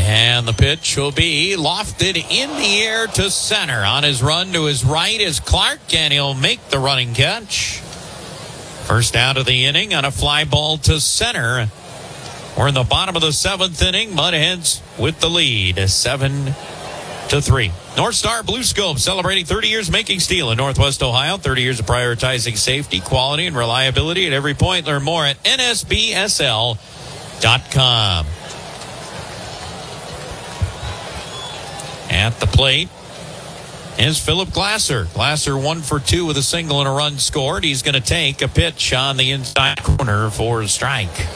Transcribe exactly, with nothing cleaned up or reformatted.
And the pitch will be lofted in the air to center. On his run to his right is Clark, and he'll make the running catch. First out of the inning on a fly ball to center. We're in the bottom of the seventh inning. Mudheads with the lead, seven to three. North Star Blue Scope celebrating thirty years making steel in Northwest Ohio. thirty years of prioritizing safety, quality, and reliability at every point. Learn more at N S B S L dot com. At the plate is Philip Glasser. Glasser one for two with a single and a run scored. He's going to take a pitch on the inside corner for a strike.